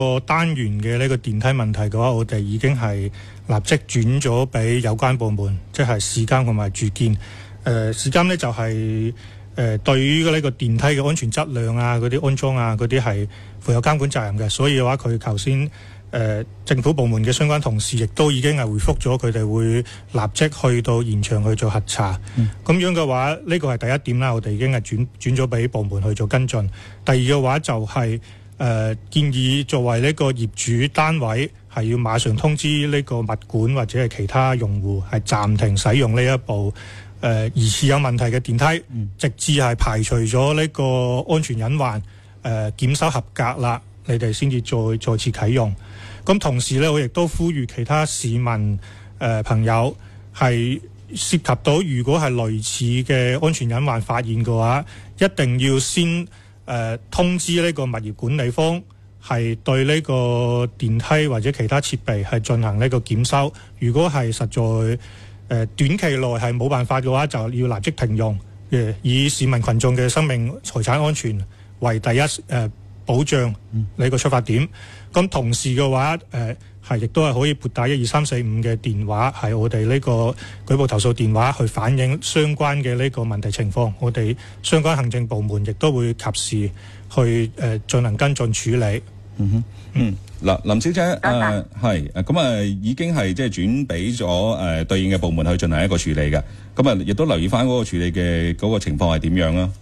個單元嘅呢個電梯問題嘅話，我哋已經係立即轉咗俾有關部門，即係市監同埋住建。市監呢就係對於呢個電梯嘅安全質量啊、嗰啲安裝啊嗰啲係負有監管責任嘅，所以嘅話佢頭先政府部門嘅相關同事亦都已經係回覆咗，佢哋會立即去到現場去做核查。咁樣嘅話，呢個係第一點啦，我哋已經係轉咗俾部門去做跟進。第二嘅話就係建議作為呢個業主單位係要馬上通知呢個物管或者係其他用戶係暫停使用呢一部疑似有問題嘅電梯，直至係排除咗呢個安全隱患，檢修合格啦，你哋先至再次啟用。咁同時呢，我亦都呼籲其他市民朋友係涉及到如果係類似嘅安全隱患發現嘅話，一定要先通知呢個物業管理方係對呢個電梯或者其他設備係進行呢個檢修。如果係實在短期內係冇辦法嘅話，就要立即停用，以市民群眾嘅生命財產安全為第一保障呢個出發點。咁同時嘅話，亦都係可以撥打12345嘅電話，係我哋呢個舉報投訴電話去反映相關嘅呢個問題情況。我哋相關行政部門亦都會及時去進行跟進處理。 嗱，林小姐，係咁已經係即係轉俾咗對應嘅部門去進行一個處理嘅。咁亦都留意翻嗰個處理嘅嗰個情況係點樣啦。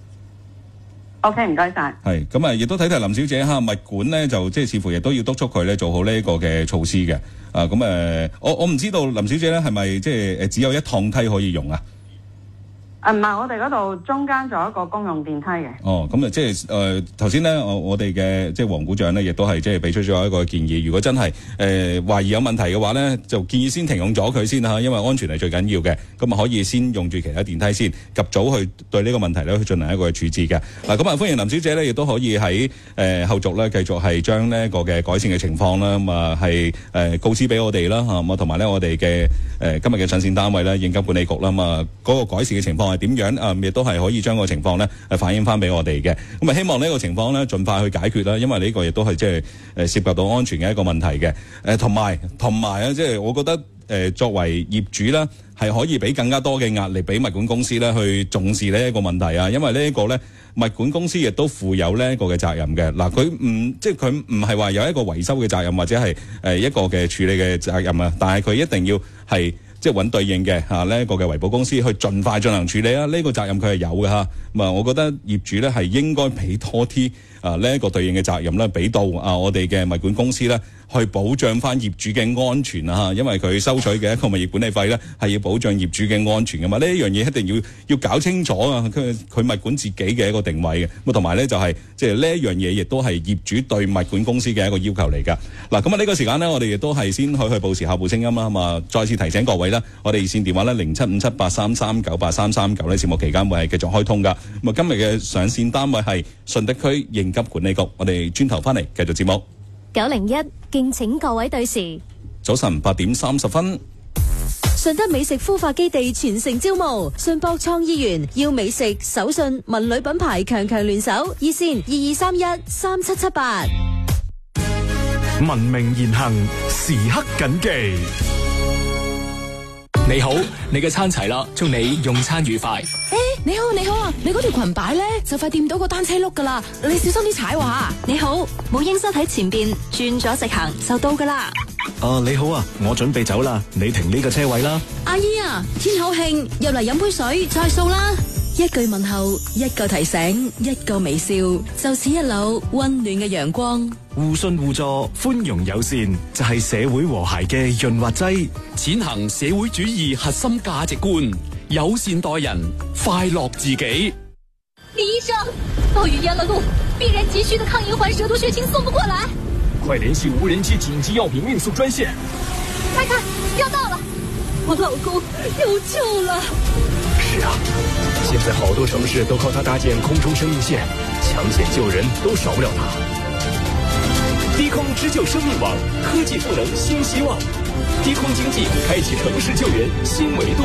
OK， 唔該晒。 係咁亦都睇睇林小姐物管咧，就即係似乎亦都要督促佢咧做好呢一個嘅措施嘅。我唔知道林小姐咧係咪即係只有一趟梯可以用啊？ 唔係，我哋嗰度中間仲有一個公用電梯嘅。 咁即係頭先咧，我哋嘅即係黃股長咧，亦都係即係俾出咗一個建議。如果真係懷疑有問題嘅話咧，就建議先停用咗佢先嚇，因為安全係最緊要嘅。咁可以先用住其他電梯先，及早去對呢個問題咧去進行一個處置嘅。嗱，咁歡迎林小姐咧，亦都可以喺後續咧繼續係將呢個嘅改善嘅情況啦，係告知俾我哋啦嚇，同埋咧我哋嘅今日嘅上線單位咧應急管理局啦，嗰個改善嘅情況係點樣？亦都係可以將個情況咧反映翻俾我哋嘅。咁希望呢個情況咧盡快去解決啦，因為呢個亦都係即係涉及到安全嘅一個問題嘅。同埋啊，即係我覺得作為業主咧係可以俾更加多嘅壓力俾物管公司咧去重視呢一個問題啊，因為呢一個咧物管公司亦都負有呢一個嘅責任嘅。嗱，佢唔係話有一個維修嘅責任或者係一個嘅處理嘅責任啊，但係佢一定要係即係揾對應嘅呢一個嘅維保公司去盡快進行處理啊！呢個責任佢係有嘅嚇。我覺得業主咧係應該俾多啲呢一個對應嘅責任咧，俾到我哋嘅物管公司咧，去保障翻業主嘅安全啊！因為佢收取嘅一個物業管理費咧，係要保障業主嘅安全嘅嘛。呢一樣嘢一定要搞清楚啊！佢物管自己嘅一個定位嘅。咁同埋咧就係即係呢一樣嘢，亦都係業主對物管公司嘅一個要求嚟㗎。嗱，咁呢個時間咧，我哋亦都係先去報時下報聲音啦。再次提醒各位啦，我哋熱線電話咧075783398339咧，節目期間會係繼續開通㗎。今日嘅上線單位係順德區應急管理局，我哋轉頭翻嚟繼續節目。 901，敬請各位對時。 早晨8:30。 順德美食孵化基地全城招募，信博創意園要美食手信文旅品牌強聯手，熱線22313778。 文明言行，時刻謹記。 你好，你嘅餐齊啦，祝你用餐愉快。 你好啊，你嗰條裙擺咧就快掂到個單車轆噶啦，你小心啲踩喎。 你好，母嬰室喺前邊，轉咗直行就到噶啦。 你好啊，我準備走啦，你停呢個車位啦。 阿姨啊，天口慶，入嚟飲杯水再數啦。 一句問候，一個提醒，一個微笑，就似一縷溫暖嘅陽光。 互信互助，寬容友善，就係社會和諧嘅潤滑劑。 踐行社會主義核心價值觀，友善待人，快樂自己。 李醫生，暴雨淹了路，病人急需的抗银環蛇毒血清送不過來， 快聯繫無人機緊急藥品運輸專線。 快看，要到了，我老公有救了。 是啊，現在好多城市都靠它搭建空中生命線，搶險救人都少不了它。低空支救生命網，科技賦能新希望。低空經濟開啟城市救援新維度。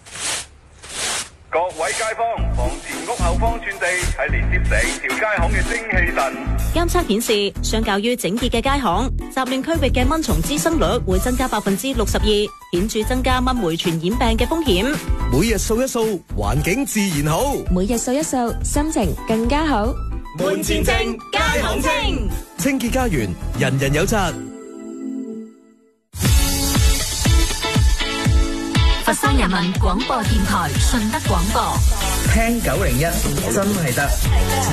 各位街坊，房前屋後方轉地係連接成條街巷嘅監測顯示，相較於整潔嘅街巷，雜亂區域嘅蚊蟲滋生率會增加62%，顯著增加蚊媒傳染病嘅風險。 每日掃一掃，環境自然好； 每日掃一掃，心情更加好。 門前清，街巷清， 清潔家園，人人有責。 佛山人民廣播電台順德廣播， 聽901真係得。